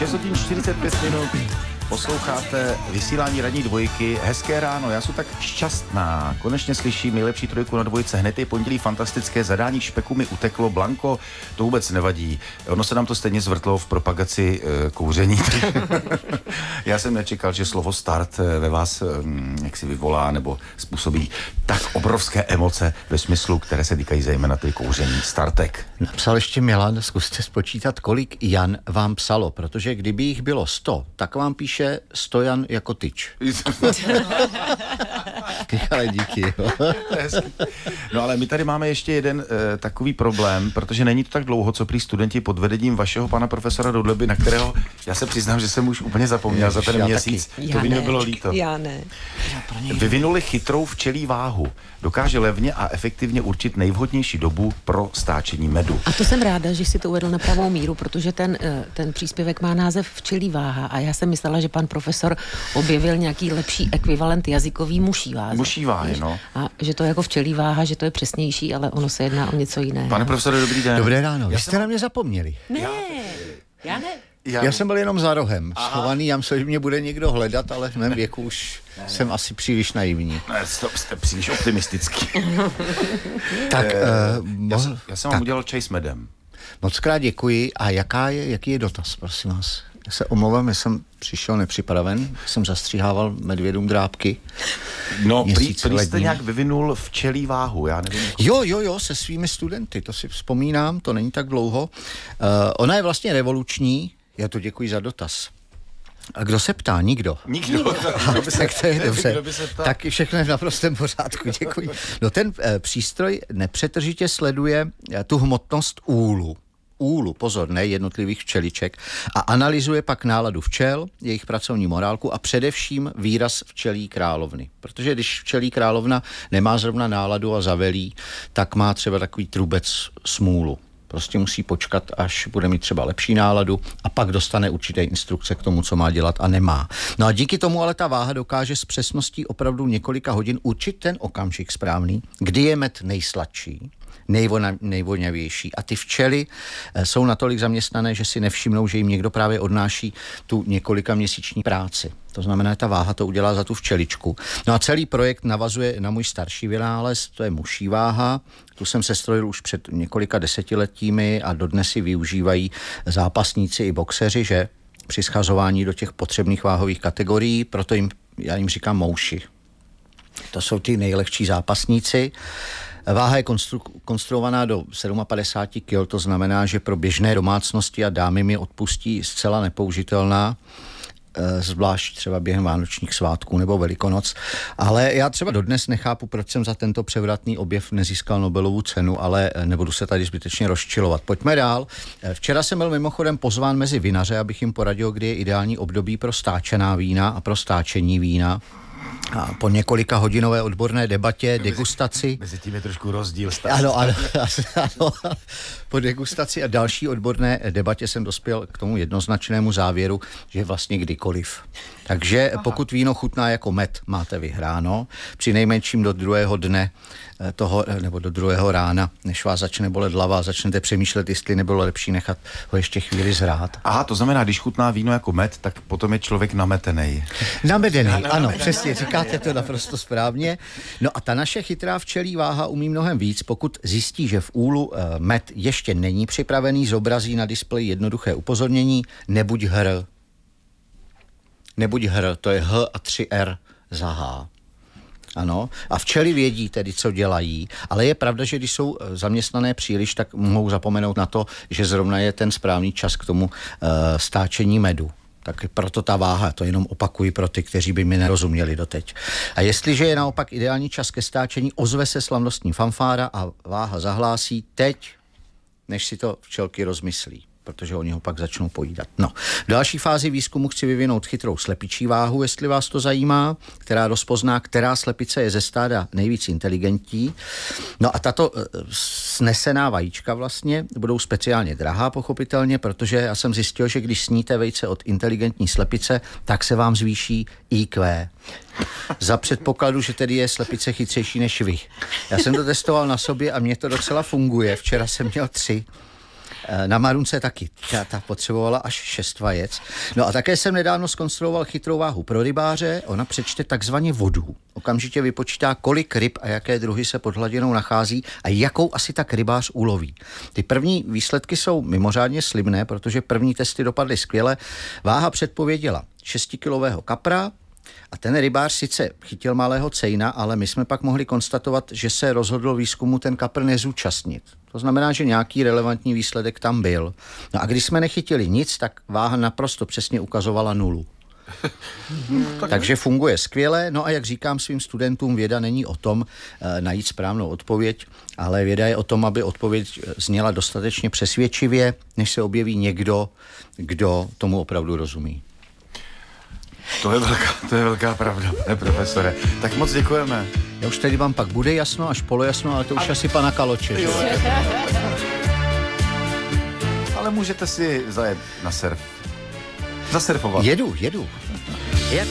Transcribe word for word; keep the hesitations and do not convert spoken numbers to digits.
šest hodin čtyřicet pět minut. Posloucháte vysílání ranní dvojky. Hezké ráno, já jsem tak šťastná. Konečně slyším nejlepší trojku na dvojce. Hned je pondělí fantastické zadání, špeku mi uteklo, Blanko, to vůbec nevadí. Ono se nám to stejně zvrtlo v propagaci e, kouření. Já jsem nečekal, že slovo start ve vás m, jak si vyvolá nebo způsobí tak obrovské emoce ve smyslu, které se týkají zejména ty kouření. Startek. Napsal ještě Milan, zkuste spočítat, kolik Jan vám psalo, protože kdyby jich bylo sto, tak vám píše Stojan jako tyč. Ale díky. Jo. No ale my tady máme ještě jeden e, takový problém, protože není to tak dlouho, co prý studenti pod vedením vašeho pana profesora Dudleby, na kterého já se přiznám, že jsem už úplně zapomněl za ten měsíc. Já To by ne, mi bylo líto. Já ne. Vyvinuli chytrou včelí váhu. Dokáže levně a efektivně určit nejvhodnější dobu pro stáčení medu. A to jsem ráda, že si to uvedl na pravou míru, protože ten, ten příspěvek má název Včelí váha a já jsem myslela, že pan profesor objevil nějaký lepší ekvivalent jazykový muší váze. Muší váhy, no. A že to je jako včelí váha, že to je přesnější, ale ono se jedná o něco jiného. Pane profesore, dobrý den. Dobré ráno, vy Já jste jsem... na mě zapomněli. Ne, já ne. Já... Já jsem byl jenom za rohem, schovaný, já myslím, že mě bude někdo hledat, ale v mém věku už ne, jsem ne. asi příliš naivní. Ne, jste, jste příliš optimistický. Tak, e, uh, já, mohl... jsem, já jsem vám tak. udělal čaj s medem. Moc krát děkuji. A jaká je, jaký je dotaz, prosím vás? Já se omlouvám, já jsem přišel nepřipraven, jsem zastříhával medvědům drápky. No, prý, prý jste nějak vyvinul včelí váhu, já nevím. Jako... Jo, jo, jo, se svými studenty, to si vzpomínám, to není tak dlouho. Uh, ona je vlastně revoluční, já to děkuji za dotaz. A kdo se ptá? Nikdo. Nikdo. Kdo by se, tak to je dobře. Kdo by se ptal? Tak všechno je v naprostém pořádku, děkuji. No ten e, přístroj nepřetržitě sleduje e, tu hmotnost úlu. Úlu, pozor, ne jednotlivých včeliček, a analyzuje pak náladu včel, jejich pracovní morálku a především výraz včelí královny. Protože když včelí královna nemá zrovna náladu a zavelí, tak má třeba takový trubec smůlu. Prostě musí počkat, až bude mít třeba lepší náladu a pak dostane určité instrukce k tomu, co má dělat a nemá. No a díky tomu ale ta váha dokáže s přesností opravdu několika hodin určit ten okamžik správný, kdy je med nejsladší, nejvona, nejvoňavější. A ty včely jsou natolik zaměstnané, že si nevšimnou, že jim někdo právě odnáší tu několika měsíční práci. To znamená, že ta váha to udělá za tu včeličku. No a celý projekt navazuje na můj starší vynález, to je muší váha. Tu jsem sestrojil už před několika desetiletími a dodnes ji využívají zápasníci i boxeři, že při schazování do těch potřebných váhových kategorií, proto jim, já jim říkám mouši. To jsou ty nejlehčí zápasníci. Váha je konstru- konstruovaná do padesát sedm kilogramů, to znamená, že pro běžné domácnosti a dámy mi odpustí zcela nepoužitelná, zvlášť třeba během vánočních svátků nebo Velikonoc. Ale já třeba dodnes nechápu, proč jsem za tento převratný objev nezískal Nobelovu cenu, ale nebudu se tady zbytečně rozčilovat. Pojďme dál. Včera jsem byl mimochodem pozván mezi vinaře, abych jim poradil, kdy je ideální období pro stáčená vína a pro stáčení vína. A po několika hodinové odborné debatě, degustaci... Mezi tím je trošku rozdíl. Ano, ano, ano. Po degustaci a další odborné debatě jsem dospěl k tomu jednoznačnému závěru, že vlastně kdykoliv. Takže Aha. pokud víno chutná jako med, máte vyhráno. Při nejmenším do druhého dne toho, nebo do druhého rána, než vás začne bolet hlava, začnete přemýšlet, jestli nebylo lepší nechat ho ještě chvíli zrát. Aha, to znamená, když chutná víno jako med, tak potom je člověk nametenej. Namedenej, ano, namedenej. Přesně, říkáte to naprosto správně. No a ta naše chytrá včelí váha umí mnohem víc, pokud zjistí, že v úlu e, med ještě není připravený, zobrazí na displeji jednoduché upozornění, nebuď hr. Nebuď hr, to je H a tři R za H. Ano, a včely vědí tedy, co dělají, ale je pravda, že když jsou zaměstnané příliš, tak mohou zapomenout na to, že zrovna je ten správný čas k tomu uh, stáčení medu. Tak proto ta váha, to jenom opakuji pro ty, kteří by mi nerozuměli doteď. A jestliže je naopak ideální čas ke stáčení, ozve se slavnostní fanfára a váha zahlásí teď, než si to včelky rozmyslí, protože oni ho pak začnou pojídat. No, v další fázi výzkumu chci vyvinout chytrou slepičí váhu, jestli vás to zajímá, která rozpozná, která slepice je ze stáda nejvíc inteligentní. No a tato uh, snesená vajíčka vlastně budou speciálně drahá, pochopitelně, protože já jsem zjistil, že když sníte vejce od inteligentní slepice, tak se vám zvýší í kvé. Za předpokladu, že tedy je slepice chytřejší než vy. Já jsem to testoval na sobě a mně to docela funguje. Včera jsem měl tři. Na Marunce taky. Ta, ta potřebovala až šest vajec. No a také jsem nedávno zkonstruoval chytrou váhu pro rybáře. Ona přečte takzvaně vodu. Okamžitě vypočítá, kolik ryb a jaké druhy se pod hladinou nachází a jakou asi tak rybář uloví. Ty první výsledky jsou mimořádně slibné, protože první testy dopadly skvěle. Váha předpověděla šestikilového kapra, a ten rybář sice chytil malého cejna, ale my jsme pak mohli konstatovat, že se rozhodl výzkumu ten kapr nezúčastnit. To znamená, že nějaký relevantní výsledek tam byl. No a když jsme nechytili nic, tak váha naprosto přesně ukazovala nulu. Takže funguje skvěle. No a jak říkám svým studentům, věda není o tom e, najít správnou odpověď, ale věda je o tom, aby odpověď zněla dostatečně přesvědčivě, než se objeví někdo, kdo tomu opravdu rozumí. To je velká, to je velká pravda, ne, profesore. Tak moc děkujeme. Já už tady vám pak bude jasno, až polojasno, ale to už a... asi pana Kaloče. Že? Ale můžete si zajet na surf. Zasurfovat. Jedu, jedu.